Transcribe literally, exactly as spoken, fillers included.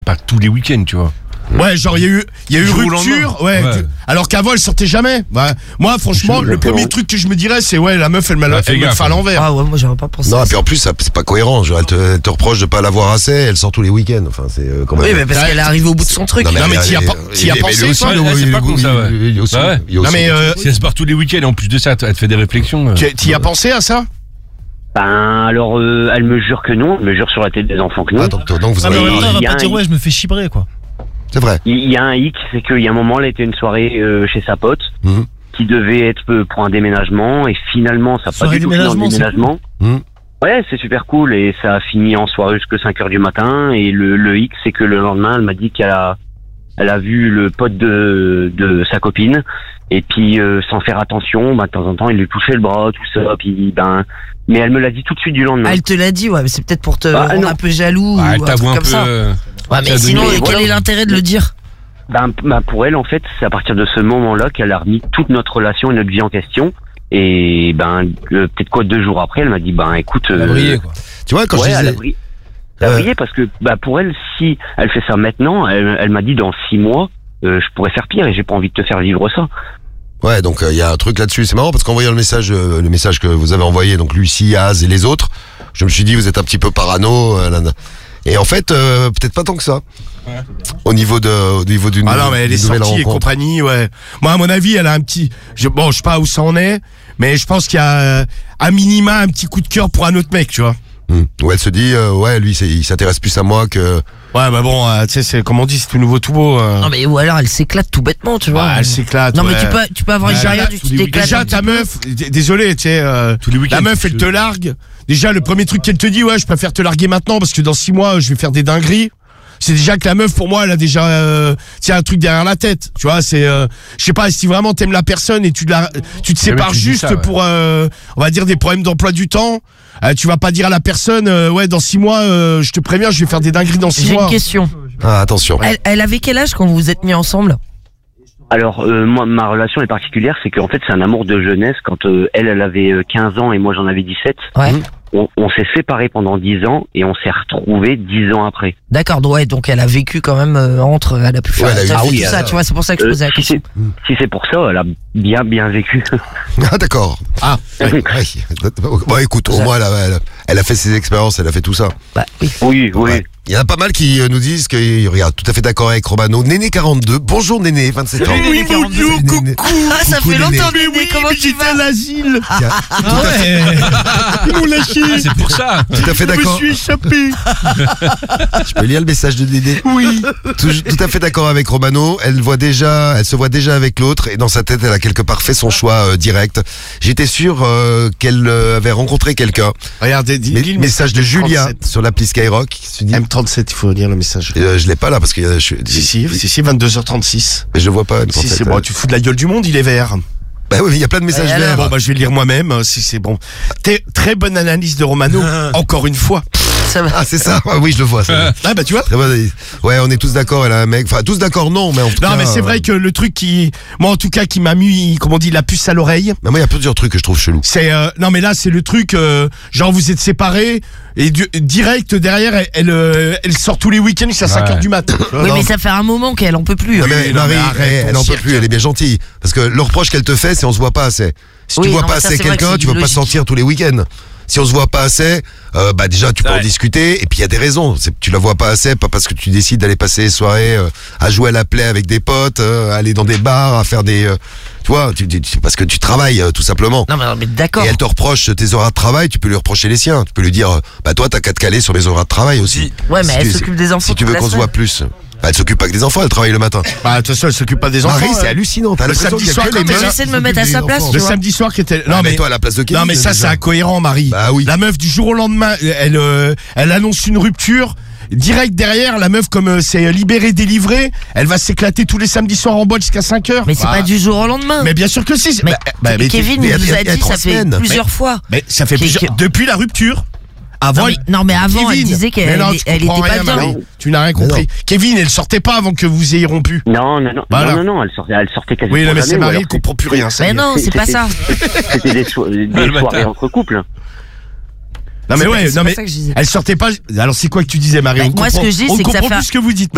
pas tous les week-ends, tu vois. Ouais, genre il y a eu, il y a eu rupture, ouais. ouais. Que, alors qu'avant elle sortait jamais. Bah, moi, franchement, le premier truc que je me dirais, c'est ouais, la meuf, elle, bah, elle me le fait à l'envers. Ah ouais, moi j'aurais pas pensé. Non, à et puis en plus, ça, c'est pas cohérent. Genre, elle, te, elle te reproche de pas l'avoir assez. Elle sort tous les week-ends. Enfin, c'est euh, quand même. Oui, mais parce qu'elle est arrivée au bout de son truc. Non, mais t'y as pas- t'y as pensé, toi? Ouais, c'est pas con, ça, ouais. Il y a aussi- Bah ouais. il y a aussi- Non mais euh, Si elle se barre tous les week-ends, en plus de ça, elle te fait des réflexions. euh. tu t'y as pensé à ça? Ben alors, euh, elle me jure que non, elle me jure sur la tête des enfants que non. Ah, donc, donc vous Ah, mais en avez. même temps, elle il y va a pas dire un- ouais, je me fais chibrer quoi. C'est vrai. Il y a un hic, c'est qu'il y a un moment, elle était une soirée euh, chez sa pote, Mhm. qui devait être euh, pour un déménagement, et finalement, ça n'a pas Soirée du tout fini en déménagement, c'est déménagement. Mhm. Ouais, c'est super cool, et ça a fini en soirée jusqu'à cinq heures du matin, et le, le hic, c'est que le lendemain, elle m'a dit qu'elle a, elle a vu le pote de, de sa copine, et puis euh, sans faire attention, bah, de temps en temps, il lui touchait le bras, tout ça, puis ben... Mais elle me l'a dit tout de suite du lendemain. Ah, elle te l'a dit, ouais, mais c'est peut-être pour te Ah, rendre non. un peu jaloux Ah, elle ou un t'avoue truc un comme peu. ça. euh, Ouais, mais ça sinon, donne- quel voilà. est l'intérêt de le dire? Ben, ben, pour elle, en fait, c'est à partir de ce moment-là qu'elle a remis toute notre relation et notre vie en question. Et ben, euh, peut-être quoi, deux jours après, elle m'a dit, ben, écoute, Elle a euh, brillé quoi. Tu vois, quand ouais, je elle a disais. brillé. Elle a Euh, brillé parce que, bah, pour elle, si elle fait ça maintenant, elle, elle m'a dit dans six mois, euh, je pourrais faire pire et j'ai pas envie de te faire vivre ça. Ouais, donc il y a un truc là-dessus. C'est marrant parce qu'en voyant le message, euh, le message que vous avez envoyé, donc Lucie, Az et les autres, je me suis dit vous êtes un petit peu parano. euh, là, là. Et en fait, euh, peut-être pas tant que ça. Ouais. Au niveau de, au niveau d'une. Ah non, mais elle est d'une nouvelle sortie et rencontre. compagnie, ouais. Moi, à mon avis, elle a un petit. Je, bon, je sais pas où ça en est, mais je pense qu'il y a euh, à minima un petit coup de cœur pour un autre mec, tu vois. Hum. Où elle se dit, euh, ouais, lui, c'est- il s'intéresse plus à moi que. Ouais, bah bon, euh, tu sais, c'est comme on dit, c'est tout nouveau, tout beau. euh. Non, mais ou alors elle s'éclate tout bêtement, tu vois. Ouais, elle s'éclate. Non, mais ouais. tu peux, tu peux avoir une Déjà, carrière là, du tous tu les t'éclates. Déjà, un ta petit peu. meuf, d- désolé, tu sais, euh, Tous les week-ends. la meuf, elle te largue. Déjà, le premier truc qu'elle te dit, ouais, je préfère te larguer maintenant parce que dans six mois, je vais faire des dingueries. C'est déjà que la meuf, pour moi, elle a déjà, euh, tiens, un truc derrière la tête. Tu vois, c'est, euh, je sais pas, si vraiment t'aimes la personne et tu la, tu te mais sépares tu dis juste ça, ouais. pour, euh, on va dire des problèmes d'emploi du temps. Euh, tu vas pas dire à la personne, euh, ouais, dans six mois, euh, je te préviens, je vais faire des dingueries dans six J'ai mois. une question. Ah, attention. Elle, elle avait quel âge quand vous vous êtes mis ensemble? Alors, euh, moi, ma relation est particulière, c'est qu'en fait, c'est un amour de jeunesse. Quand euh, elle, elle avait euh, quinze ans et moi, j'en avais dix-sept. Ouais. On, on s'est séparés pendant dix ans et on s'est retrouvés dix ans après. D'accord, donc ouais, donc elle a vécu quand même euh, entre, elle a pu faire Ouais, elle a eu- elle a Ah fait oui, tout elle ça, a- tu vois, c'est pour ça que je Euh, posais la si question. c'est si c'est pour ça, elle a bien bien vécu. Ah, d'accord. Ah, Ouais. Bon, écoute, au moins, elle a, elle, a, elle a fait ses expériences, elle a fait tout ça. Bah oui. Oui, oui. Ouais. Il y en a pas mal qui euh, nous disent que, regarde, tout à fait d'accord avec Romano. Néné quarante-deux. Bonjour Néné, vingt-sept ans. oui, mon Dieu, Salut, coucou. Néné. Ah, ça Coucou, fait Néné. longtemps, Néné, comment tu j'étais à vas? l'asile. Tiens, Ah ouais. Ils m'ont lâché. Ah, c'est pour ça. Tout à fait Je me d'accord. suis échappé. Je peux lire le message de Néné. Oui. Tout, tout à fait d'accord avec Romano. Elle voit déjà, elle se voit déjà avec l'autre et dans sa tête, elle a quelque part fait son choix euh, direct. J'étais sûr euh, qu'elle euh, avait rencontré quelqu'un. Regardez, dis, Mais, lis le message de M Julia trente-sept. sur l'appli Skyrock. Qui se dit, M trente-sept, il faut lire le message. euh, je l'ai pas là parce que euh, je, Si, si, si, si, vingt-deux heures trente-six. mais je le vois pas. M Si, trente-sept, c'est euh. bon, tu te fous de la gueule du monde, il est vert. Bah oui, mais il y a plein de messages Et alors verts. Bon, bah, je vais le lire moi-même, euh, si c'est bon. T'es- Très bonne analyse de Romano, encore une fois. Ça va. Ah, c'est ça. Ouais, oui, je le vois. Ça. Ah, bah, tu vois. Très bonne. Ouais, on est tous d'accord. Elle a un mec. Enfin, tous d'accord, non, mais en tout cas. Non, mais c'est euh, vrai que le truc qui, moi, en tout cas, qui m'a mis, comment on dit, la puce à l'oreille, Mais moi, il y a plusieurs trucs que je trouve chelous. c'est, euh, non, mais là, c'est le truc, euh, genre, vous êtes séparés, et du- direct, derrière, elle, elle, euh, elle sort tous les week-ends jusqu'à cinq heures du matin. Oui, mais ça fait un moment qu'elle en peut plus. Non, hein. mais Oui, non, Marie, mais arrête elle, elle ton en peut cirque. plus, elle est bien gentille. Parce que le reproche qu'elle te fait, c'est on se voit pas assez. Si Oui, tu vois non, pas mais ça, assez c'est vrai que quelqu'un, c'est tu vas pas logique. sortir tous les week-ends. Si on se voit pas assez, euh, bah déjà tu peux en Ouais. discuter. Et puis il y a des raisons. C'est, tu la vois pas assez, pas parce que tu décides d'aller passer les soirées euh, à jouer à la play avec des potes, euh, à aller dans des bars, à faire des, euh, tu vois, tu, tu- parce que tu travailles euh, tout simplement. Non, mais, non, mais d'accord. Et elle te reproche tes horaires de travail, tu peux lui reprocher les siens. Tu peux lui dire, euh, bah toi t'as qu'à te caler sur mes horaires de travail aussi. Ouais, mais Si elle tu- s'occupe des enfants Si tu toute veux la qu'on se voit semaine. plus. Bah, elle s'occupe pas que des enfants, elle travaille le matin. Bah, de toute façon, elle s'occupe pas des enfants. Marie, c'est euh. hallucinant. T'as Le l'impression samedi qu'il y a soir, que quand les elle meufs essaie de qui me mettre à s'occupent sa des place, enfants. tu Le vois. samedi soir qui était. Ah, Non, mais mets-toi à la place de Kevin. Non, mais ça, déjà. c'est incohérent, Marie. Bah oui. La meuf du jour au lendemain, elle, euh, elle annonce une rupture. Direct derrière, la meuf, comme euh, c'est libéré, délivré, elle va s'éclater tous les samedis soirs en boîte jusqu'à cinq heures. Mais c'est Bah, pas du jour au lendemain. Mais bien sûr que si. c'est- Mais, bah, bah, mais- Kevin, mais il il y a- nous il y a a- il y a dit trois ça fait semaines. plusieurs fois. Mais ça fait Qui- plusieurs. qui- Depuis la rupture. Avant, Non mais, elle- non, mais avant, elle Kevin. disait qu'elle Mais non, elle- tu elle comprends était pas rien, bien. Marie. Tu n'as rien Mais compris. Kevin, elle sortait pas avant que vous ayez rompu. Non, non, non, Voilà. non, non, non, elle sortait, elle sortait quasiment Oui, non, mais jamais, c'est ou Marie, alors elle comprend plus rien. ça y Mais est. non, c'est pas ça. C'était des, so- des Le soirées matin. entre couples. Non mais C'est ouais, pas- c'est non pas mais ça que je disais. elle sortait pas. Alors c'est quoi que tu disais, Marie? Bah, On moi, ce comprend- que je dis, on c'est que ça comprend fait- plus ce que vous dites.